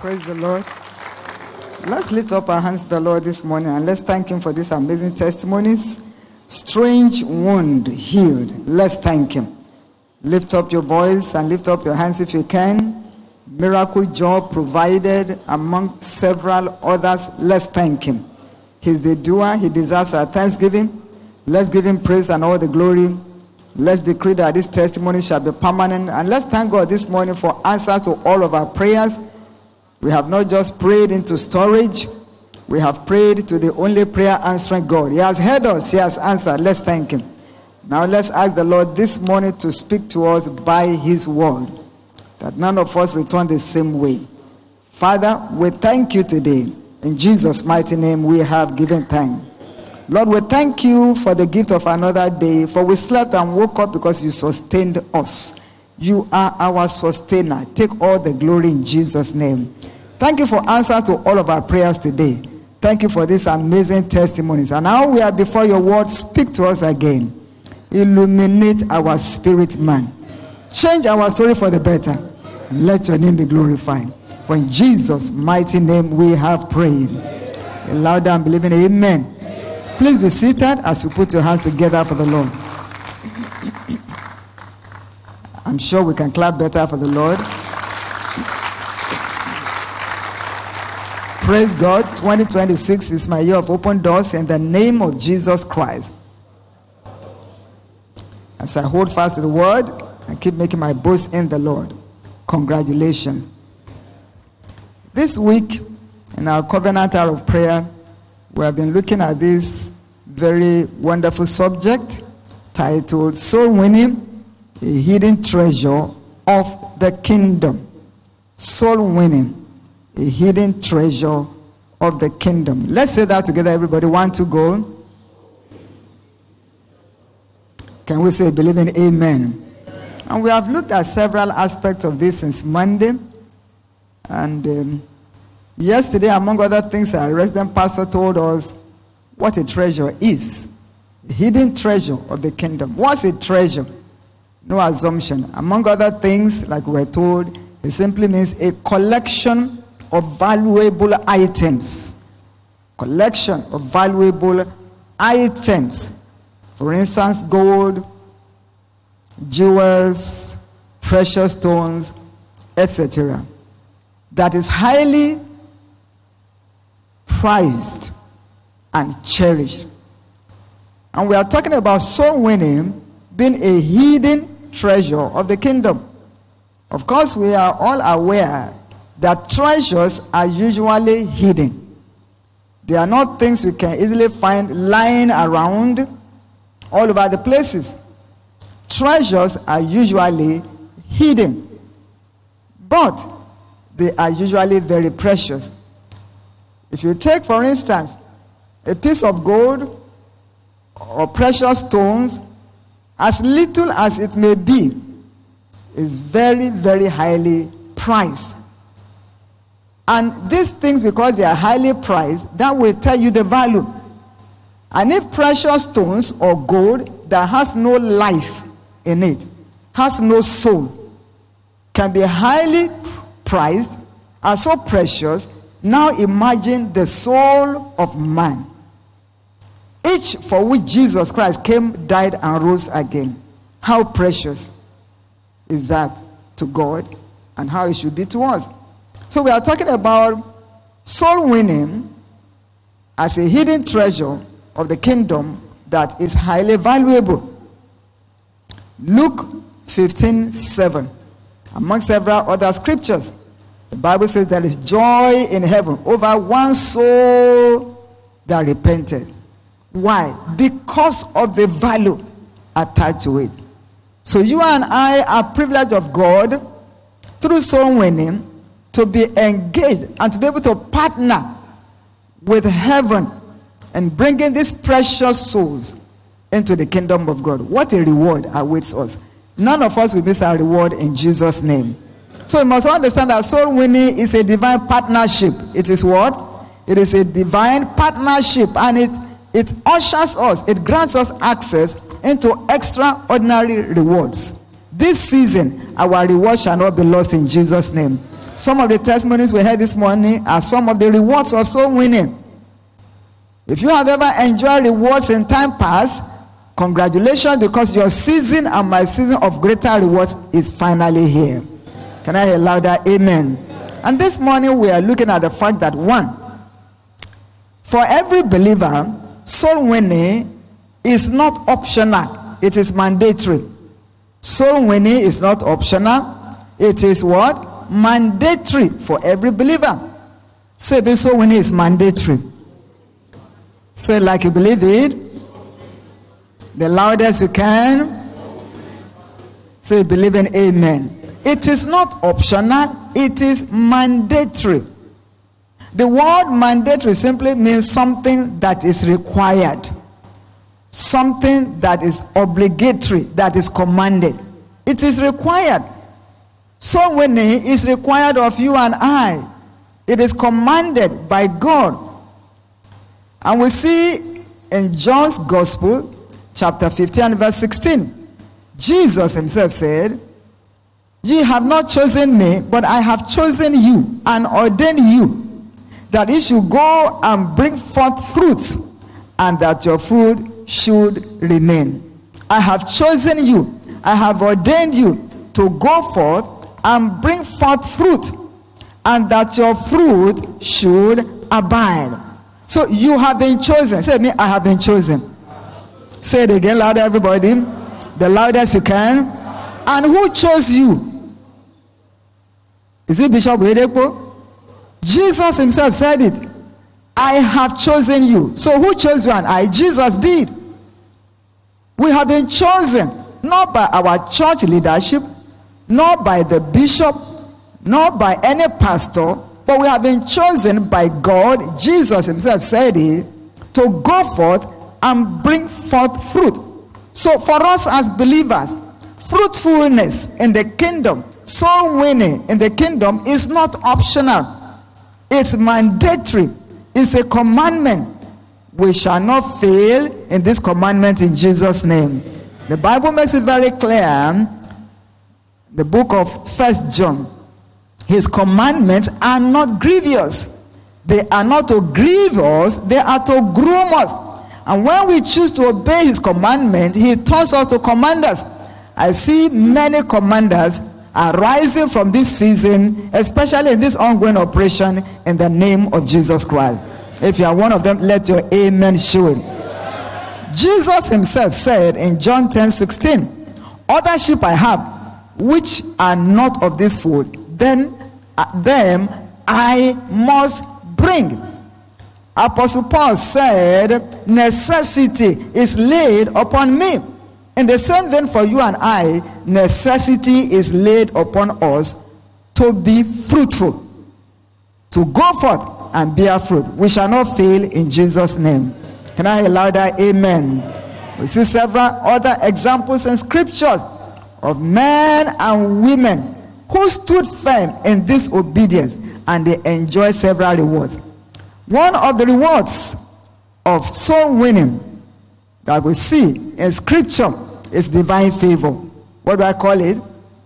Praise the Lord. Let's lift up our hands to the Lord this morning and let's thank Him for these amazing testimonies. Strange wound healed. Let's thank Him. Lift up your voice and lift up your hands if you can. Miracle job provided among several others. Let's thank Him. He's the doer. He deserves our thanksgiving. Let's give Him praise and all the glory. Let's decree that this testimony shall be permanent. And let's thank God this morning for answers to all of our prayers. We have not just prayed into storage. We have prayed to the only prayer answering God. He has heard us. He has answered. Let's thank Him. Now let's ask the Lord this morning to speak to us by His word, that none of us return the same way. Father, we thank you today. In Jesus' mighty name we have given thanks. Lord, we thank you for the gift of another day, for we slept and woke up because you sustained us. You are our sustainer. Take all the glory in Jesus' name. Thank you for answers to all of our prayers today. Thank you for these amazing testimonies. And now we are before your word. Speak to us again. Illuminate our spirit man. Change our story for the better. Let your name be glorified. For in Jesus' mighty name we have prayed. Louder and believing amen. Please be seated as you put your hands together for the Lord. I'm sure we can clap better for the Lord. Praise God. 2026 is my year of open doors in the name of Jesus Christ. As I hold fast to the word, I keep making my boast in the Lord. Congratulations. This week, in our covenant hour of prayer, we have been looking at this very wonderful subject titled Soul Winning, a Hidden Treasure of the Kingdom. Soul winning, a hidden treasure of the kingdom. Let's say that together, everybody. 1, 2, go. Can we say believing amen? And we have looked at several aspects of this since Monday. And yesterday, among other things, our resident pastor told us what a treasure is. A hidden treasure of the kingdom. What's a treasure? No assumption. Among other things, like we were told, it simply means a collection of valuable items. Collection of valuable items. For instance, gold, jewels, precious stones, etc. That is highly prized and cherished. And we are talking about soul winning being a hidden treasure of the kingdom. Of course, we are all aware that treasures are usually hidden. They are not things we can easily find lying around all over the places. Treasures are usually hidden, but they are usually very precious. If you take, for instance, a piece of gold or precious stones, as little as it may be, is very, very highly prized. And these things, because they are highly prized, that will tell you the value. And if precious stones or gold that has no life in it, has no soul, can be highly prized and so precious, now imagine the soul of man, each for which Jesus Christ came, died, and rose again. How precious is that to God, and how it should be to us. So we are talking about soul winning as a hidden treasure of the kingdom that is highly valuable. Luke 15:7, among several other scriptures, the Bible says there is joy in heaven over one soul that repented. Why? Because of the value attached to it. So you and I are privileged of God through soul winning to be engaged and to be able to partner with heaven and bringing these precious souls into the kingdom of God. What a reward awaits us. None of us will miss our reward in Jesus' name. So you must understand that soul winning is a divine partnership. It is what? It is a divine partnership, and it ushers us, it grants us access into extraordinary rewards. This season, our reward shall not be lost in Jesus' name. Some of the testimonies we heard this morning are some of the rewards of soul winning. If you have ever enjoyed rewards in time past, congratulations, because your season and my season of greater rewards is finally here. Can I hear louder? Amen. And this morning we are looking at the fact that, one, for every believer, soul winning is not optional. It is mandatory. Soul winning is not optional. It is what? Mandatory for every believer. Say, soul winning is mandatory. Say like you believe it. The loudest you can. Say, believe in amen. It is not optional. It is mandatory. The word mandatory simply means something that is required. Something that is obligatory, that is commanded. It is required. Soul winning is required of you and I. It is commanded by God. And we see in John's Gospel, chapter 15, verse 16, Jesus himself said, "Ye have not chosen me, but I have chosen you and ordained you, that ye should go and bring forth fruit, and that your fruit should remain." I have chosen you, I have ordained you to go forth and bring forth fruit, and that your fruit should abide. So you have been chosen. Say me, I have been chosen. Say it again, louder, everybody. The loudest you can. And who chose you? Is it Bishop Oyedepo? Jesus himself said it. I have chosen you. So who chose you and I? Jesus did. We have been chosen, not by our church leadership, not by the bishop, not by any pastor, but we have been chosen by God. Jesus himself said it, to go forth and bring forth fruit. So for us as believers, fruitfulness in the kingdom, soul winning in the kingdom is not optional. It's mandatory. It's a commandment. We shall not fail in this commandment in Jesus' name. The Bible makes it very clear. The book of 1 John. His commandments are not grievous. They are not to grieve us. They are to groom us. And when we choose to obey his commandment, he turns us to commanders. I see many commanders are rising from this season, especially in this ongoing operation, in the name of Jesus Christ. If you are one of them, let your amen show it. Jesus himself said in John 10:16, "Other sheep I have, which are not of this fold, then them I must bring." Apostle Paul said, necessity is laid upon me. In the same vein for you and I, necessity is laid upon us to be fruitful, to go forth and bear fruit. We shall not fail in Jesus' name. Can I hear louder? Amen. We see several other examples in scriptures of men and women who stood firm in this obedience, and they enjoyed several rewards. One of the rewards of soul winning that we see in scripture is divine favor. What do I call it?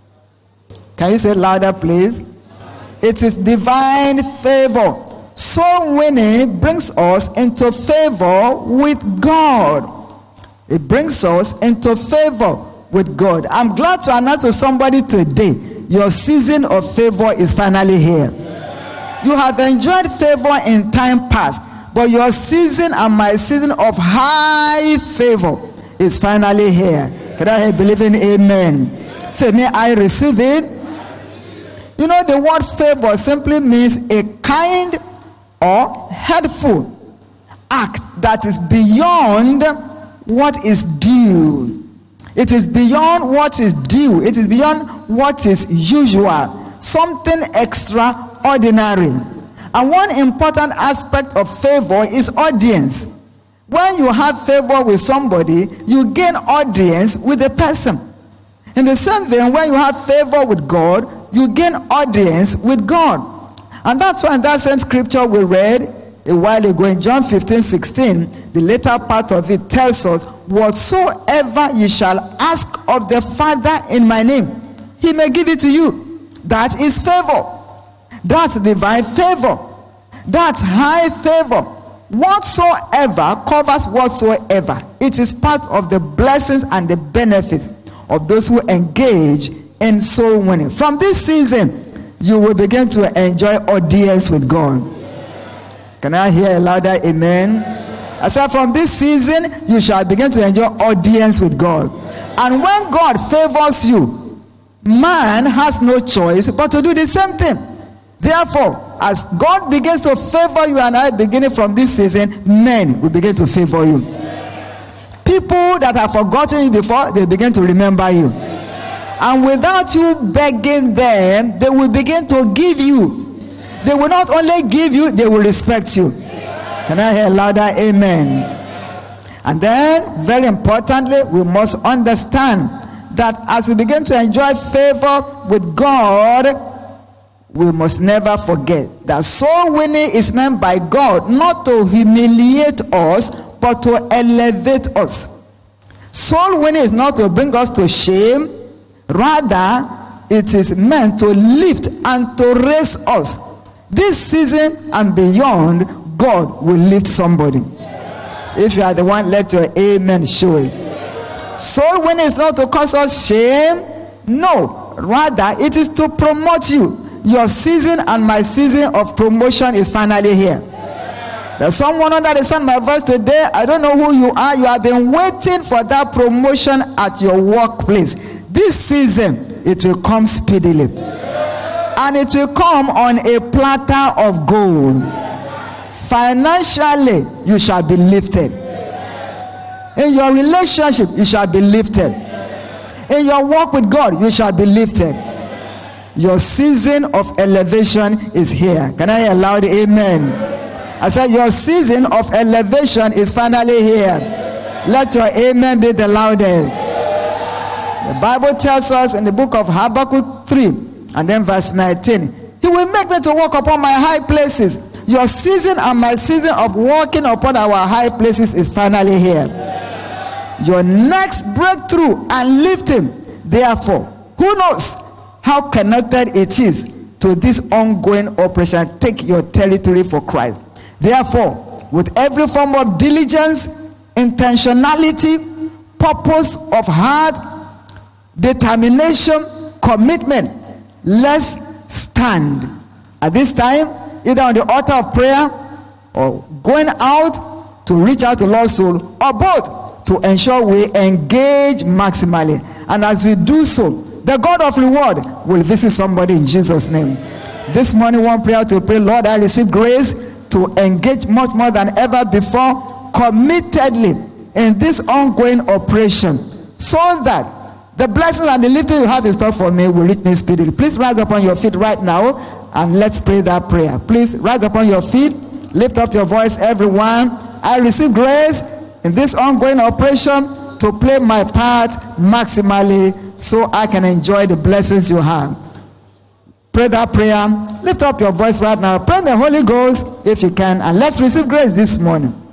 Can you say it louder, please? It is divine favor. Soul winning brings us into favor with God. It brings us into favor with God. I'm glad to announce to somebody today, your season of favor is finally here. You have enjoyed favor in time past, but your season and my season of high favor is finally here. Can I believe in amen? Say, may I receive it? You know, the word favor simply means a kind or helpful act that is beyond what is due. It is beyond what is due. It is beyond what is usual. Something extraordinary. And one important aspect of favor is audience. When you have favor with somebody, you gain audience with the person. In the same vein, when you have favor with God, you gain audience with God. And that's why in that same scripture we read a while ago in John 15:16, the later part of it tells us, whatsoever you shall ask of the Father in my name, he may give it to you. That is favor. That's divine favor. That's high favor. Whatsoever covers whatsoever. It is part of the blessings and the benefits of those who engage in soul winning. From this season, you will begin to enjoy audience with God. Can I hear a louder amen? I said, from this season, you shall begin to enjoy audience with God. And when God favors you, man has no choice but to do the same thing. Therefore, as God begins to favor you and I, beginning from this season, men will begin to favor you. People that have forgotten you before, they begin to remember you. And without you begging them, they will begin to give you. They will not only give you, they will respect you. Can I hear louder amen? And then, very importantly, we must understand that as we begin to enjoy favor with God, we must never forget that soul winning is meant by God not to humiliate us, but to elevate us. Soul winning is not to bring us to shame. Rather, it is meant to lift and to raise us. This season and beyond, God will lift somebody. If you are the one, let your amen show it. Soul winning is not to cause us shame. No, rather, it is to promote you. Your season and my season of promotion is finally here. There's someone under the sound of my voice today. I don't know who you are. You have been waiting for that promotion at your workplace. This season, it will come speedily. And it will come on a platter of gold. Financially, you shall be lifted. In your relationship, you shall be lifted. In your walk with God, you shall be lifted. Your season of elevation is here. Can I hear a loud amen? I said your season of elevation is finally here. Let your amen be the loudest. The Bible tells us in the book of Habakkuk 3 and then verse 19, He will make me to walk upon my high places. Your season and my season of walking upon our high places is finally here. Your next breakthrough and lifting, therefore, who knows how connected it is to this ongoing operation? Take your territory for Christ. Therefore, with every form of diligence, intentionality, purpose of heart, determination, commitment, let's stand at this time, either on the altar of prayer or going out to reach out to lost soul, or both, to ensure we engage maximally. And as we do so, the God of reward will visit somebody in Jesus' name. This morning, one prayer to pray, Lord, I receive grace to engage much more than ever before, committedly in this ongoing operation, so that the blessings and the lifting you have in store for me will reach me speedily. Please rise upon your feet right now and let's pray that prayer. Please rise upon your feet, lift up your voice, everyone. I receive grace in this ongoing operation to play my part maximally so I can enjoy the blessings you have. Pray that prayer. Lift up your voice right now. Pray the Holy Ghost if you can, and let's receive grace this morning.